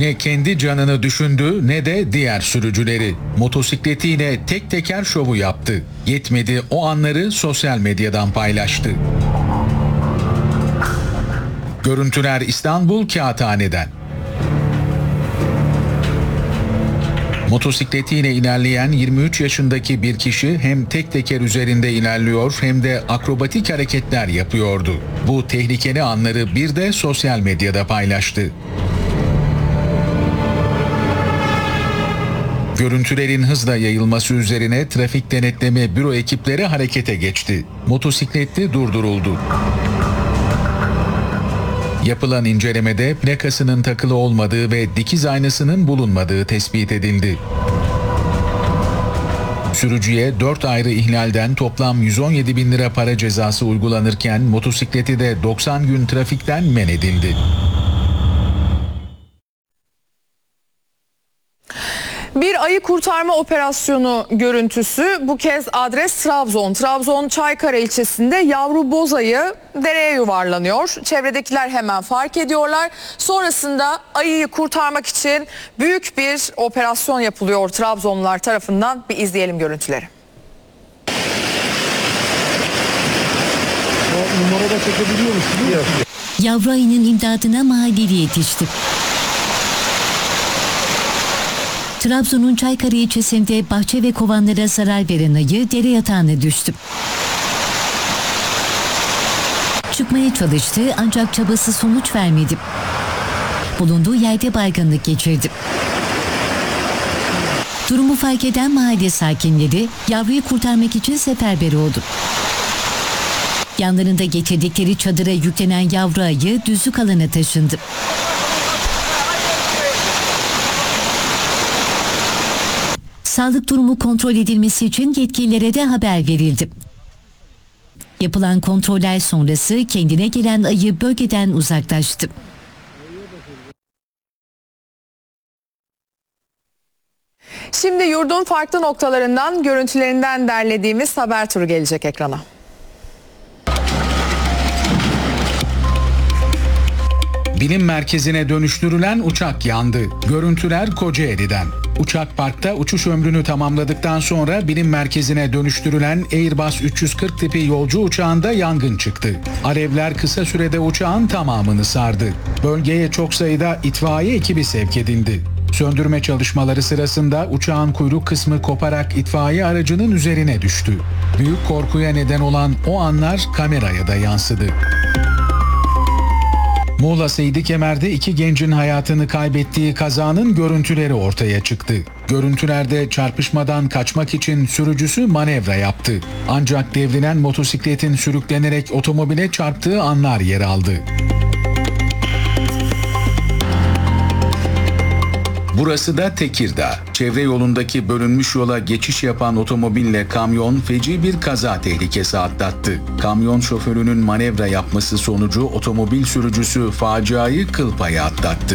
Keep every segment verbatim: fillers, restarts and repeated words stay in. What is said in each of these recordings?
Ne kendi canını düşündü ne de diğer sürücüleri. Motosikletiyle tek teker şovu yaptı. Yetmedi, o anları sosyal medyadan paylaştı. Görüntüler İstanbul Kağıthane'den. Motosikletiyle ilerleyen yirmi üç yaşındaki bir kişi hem tek teker üzerinde ilerliyor hem de akrobatik hareketler yapıyordu. Bu tehlikeli anları bir de sosyal medyada paylaştı. Görüntülerin hızla yayılması üzerine trafik denetleme büro ekipleri harekete geçti. Motosikletli durduruldu. Yapılan incelemede plakasının takılı olmadığı ve dikiz aynasının bulunmadığı tespit edildi. Sürücüye dört ayrı ihlalden toplam yüz on yedi bin lira para cezası uygulanırken motosikleti de doksan gün trafikten men edildi. Bir ayı kurtarma operasyonu görüntüsü, bu kez adres Trabzon. Trabzon Çaykara ilçesinde yavru boz ayı dereye yuvarlanıyor. Çevredekiler hemen fark ediyorlar. Sonrasında ayıyı kurtarmak için büyük bir operasyon yapılıyor Trabzonlular tarafından. Bir izleyelim görüntüleri. Numarada çekebiliyor musun? Yavru ayının imdadına mahalleli yetişti. Trabzon'un Çaykara ilçesinde bahçe ve kovanlara zarar veren ayı dere yatağına düştü. Çıkmaya çalıştı ancak çabası sonuç vermedi. Bulunduğu yerde baygınlık geçirdi. Durumu fark eden mahalle sakinleri yavruyu kurtarmak için seferber oldu. Yanlarında getirdikleri çadıra yüklenen yavru ayı düzlük alana taşındı. Sağlık durumu kontrol edilmesi için yetkililere de haber verildi. Yapılan kontroller sonrası kendine gelen ayı bölgeden uzaklaştı. Şimdi yurdun farklı noktalarından, görüntülerinden derlediğimiz haber turu gelecek ekrana. Bilim merkezine dönüştürülen uçak yandı. Görüntüler Kocaeli'den. Uçak parkta uçuş ömrünü tamamladıktan sonra bilim merkezine dönüştürülen Airbus üç yüz kırk tipi yolcu uçağında yangın çıktı. Alevler kısa sürede uçağın tamamını sardı. Bölgeye çok sayıda itfaiye ekibi sevk edildi. Söndürme çalışmaları sırasında uçağın kuyruk kısmı koparak itfaiye aracının üzerine düştü. Büyük korkuya neden olan o anlar kameraya da yansıdı. Muğla Seydikemer'de iki gencin hayatını kaybettiği kazanın görüntüleri ortaya çıktı. Görüntülerde çarpışmadan kaçmak için sürücüsü manevra yaptı. Ancak devrilen motosikletin sürüklenerek otomobile çarptığı anlar yer aldı. Burası da Tekirdağ. Çevre yolundaki bölünmüş yola geçiş yapan otomobille kamyon feci bir kaza tehlikesi atlattı. Kamyon şoförünün manevra yapması sonucu otomobil sürücüsü faciayı kıl payı atlattı.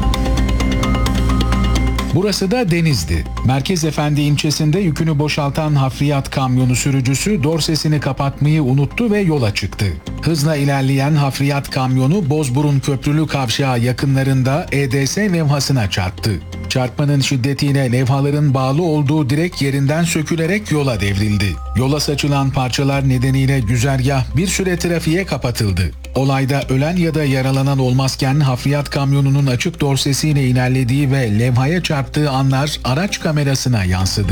Burası da Denizli. Merkezefendi ilçesinde yükünü boşaltan hafriyat kamyonu sürücüsü dorsesini kapatmayı unuttu ve yola çıktı. Hızla ilerleyen hafriyat kamyonu Bozburun Köprülü Kavşağı yakınlarında E D S levhasına çarptı. Çarpmanın şiddetiyle levhaların bağlı olduğu direk yerinden sökülerek yola devrildi. Yola saçılan parçalar nedeniyle güzergah bir süre trafiğe kapatıldı. Olayda ölen ya da yaralanan olmazken hafriyat kamyonunun açık dorsesiyle ilerlediği ve levhaya çarptığı anlar araç kamerasına yansıdı.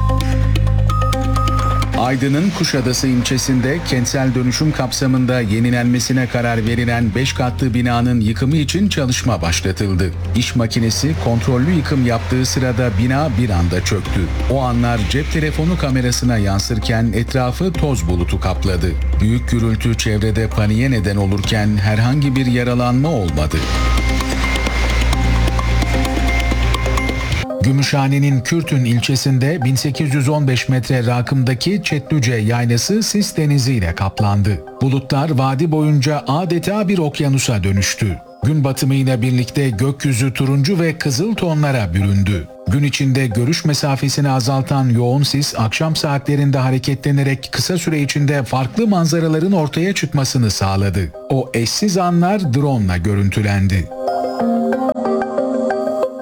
Aydın'ın Kuşadası ilçesinde kentsel dönüşüm kapsamında yenilenmesine karar verilen beş katlı binanın yıkımı için çalışma başlatıldı. İş makinesi kontrollü yıkım yaptığı sırada bina bir anda çöktü. O anlar cep telefonu kamerasına yansırken etrafı toz bulutu kapladı. Büyük gürültü çevrede paniğe neden olurken herhangi bir yaralanma olmadı. Gümüşhane'nin Kürtün ilçesinde bin sekiz yüz on beş metre rakımdaki Çetlüce yaylası sis deniziyle kaplandı. Bulutlar vadi boyunca adeta bir okyanusa dönüştü. Gün batımıyla birlikte gökyüzü turuncu ve kızıl tonlara büründü. Gün içinde görüş mesafesini azaltan yoğun sis akşam saatlerinde hareketlenerek kısa süre içinde farklı manzaraların ortaya çıkmasını sağladı. O eşsiz anlar drone'la görüntülendi.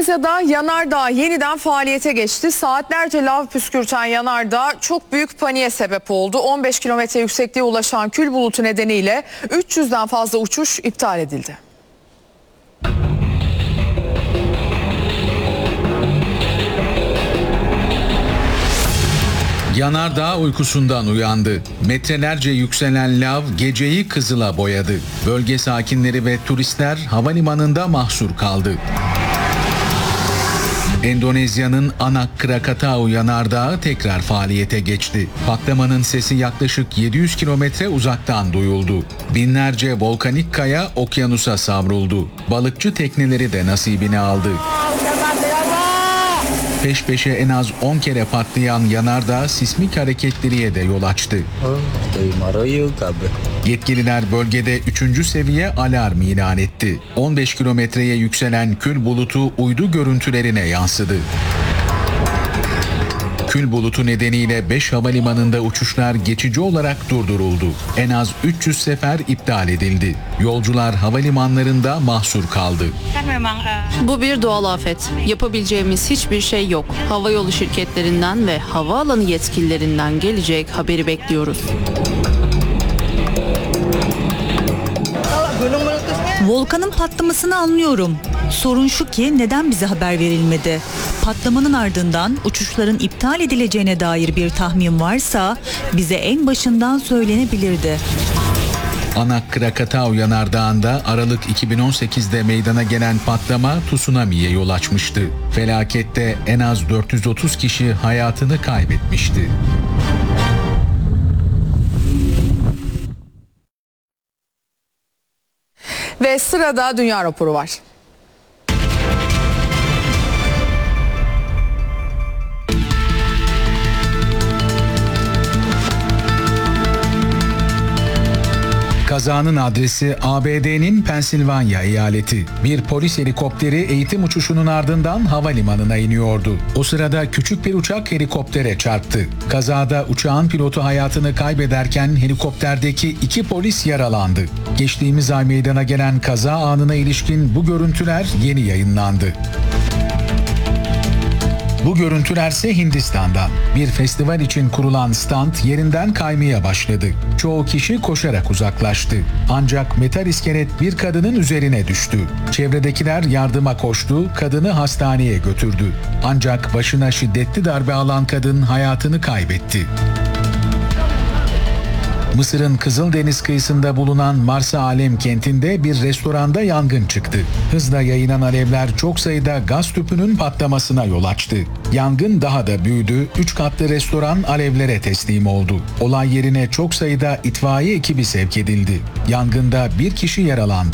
Endonezya'da yanardağ yeniden faaliyete geçti. Saatlerce lav püskürten yanardağ çok büyük paniğe sebep oldu. on beş kilometre yüksekliğe ulaşan kül bulutu nedeniyle üç yüzden fazla uçuş iptal edildi. Yanardağ uykusundan uyandı. Metrelerce yükselen lav geceyi kızıla boyadı. Bölge sakinleri ve turistler havalimanında mahsur kaldı. Endonezya'nın Anak Krakatau yanardağı tekrar faaliyete geçti. Patlamanın sesi yaklaşık yedi yüz kilometre uzaktan duyuldu. Binlerce volkanik kaya okyanusa savruldu. Balıkçı tekneleri de nasibini aldı. Peş peşe en az on kere patlayan yanardağ sismik hareketliliğe de yol açtı. Yetkililer bölgede üçüncü seviye alarm ilan etti. on beş kilometreye yükselen kül bulutu uydu görüntülerine yansıdı. Kül bulutu nedeniyle beş havalimanında uçuşlar geçici olarak durduruldu. En az üç yüz sefer iptal edildi. Yolcular havalimanlarında mahsur kaldı. Bu bir doğal afet. Yapabileceğimiz hiçbir şey yok. Havayolu şirketlerinden ve havaalanı yetkililerinden gelecek haberi bekliyoruz. Volkanın patlamasını anlıyorum. Sorun şu ki neden bize haber verilmedi? Patlamanın ardından uçuşların iptal edileceğine dair bir tahmin varsa bize en başından söylenebilirdi. Anak Krakatau yanardağında Aralık iki bin on sekizde meydana gelen patlama tsunami'ye yol açmıştı. Felakette en az dört yüz otuz kişi hayatını kaybetmişti. Ve sırada dünya raporu var. Kazanın adresi A B D'nin Pensilvanya eyaleti. Bir polis helikopteri eğitim uçuşunun ardından havalimanına iniyordu. O sırada küçük bir uçak helikoptere çarptı. Kazada uçağın pilotu hayatını kaybederken helikopterdeki iki polis yaralandı. Geçtiğimiz ay meydana gelen kaza anına ilişkin bu görüntüler yeni yayınlandı. Bu görüntülerse Hindistan'dan. Bir festival için kurulan stand yerinden kaymaya başladı. Çoğu kişi koşarak uzaklaştı. Ancak metal iskelet bir kadının üzerine düştü. Çevredekiler yardıma koştu, kadını hastaneye götürdü. Ancak başına şiddetli darbe alan kadın hayatını kaybetti. Mısır'ın Kızıldeniz kıyısında bulunan Marsa Alem kentinde bir restoranda yangın çıktı. Hızla yayılan alevler çok sayıda gaz tüpünün patlamasına yol açtı. Yangın daha da büyüdü, üç katlı restoran alevlere teslim oldu. Olay yerine çok sayıda itfaiye ekibi sevk edildi. Yangında bir kişi yaralandı.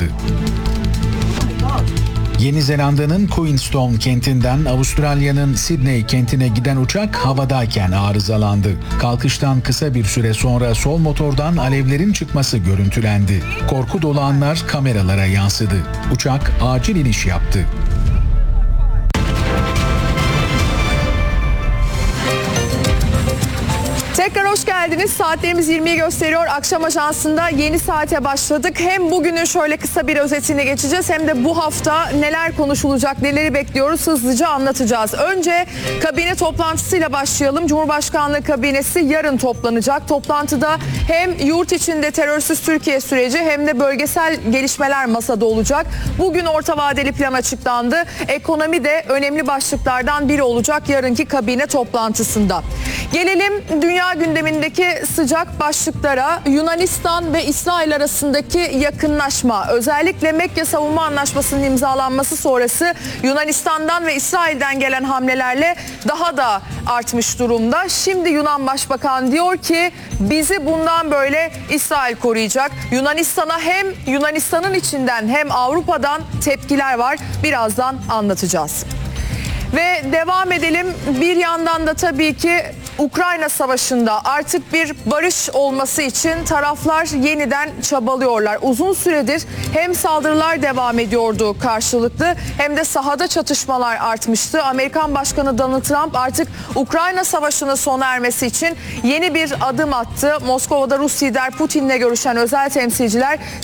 Yeni Zelanda'nın Queenstown kentinden Avustralya'nın Sydney kentine giden uçak havadayken arızalandı. Kalkıştan kısa bir süre sonra sol motordan alevlerin çıkması görüntülendi. Korku dolu anlar kameralara yansıdı. Uçak acil iniş yaptı. Tekrar hoş geldiniz. Saatlerimiz yirmiyi gösteriyor. Akşam Ajansı'nda yeni saate başladık. Hem bugünün şöyle kısa bir özetine geçeceğiz hem de bu hafta neler konuşulacak, neleri bekliyoruz hızlıca anlatacağız. Önce kabine toplantısıyla başlayalım. Cumhurbaşkanlığı kabinesi yarın toplanacak. Toplantıda hem yurt içinde terörsüz Türkiye süreci hem de bölgesel gelişmeler masada olacak. Bugün orta vadeli plan açıklandı. Ekonomi de önemli başlıklardan biri olacak yarınki kabine toplantısında. Gelelim dünya gündemindeki sıcak başlıklara. Yunanistan ve İsrail arasındaki yakınlaşma, özellikle Mekke Savunma Anlaşması'nın imzalanması sonrası Yunanistan'dan ve İsrail'den gelen hamlelerle daha da artmış durumda. Şimdi Yunan Başbakan diyor ki bizi bundan böyle İsrail koruyacak. Yunanistan'a hem Yunanistan'ın içinden hem Avrupa'dan tepkiler var. Birazdan anlatacağız. Ve devam edelim. Bir yandan da tabii ki Ukrayna Savaşı'nda artık bir barış olması için taraflar yeniden çabalıyorlar. Uzun süredir hem saldırılar devam ediyordu karşılıklı hem de sahada çatışmalar artmıştı. Amerikan Başkanı Donald Trump artık Ukrayna Savaşı'nın sona ermesi için yeni bir adım attı. Moskova'da Rus lider Putin'le görüşen özel temsilciler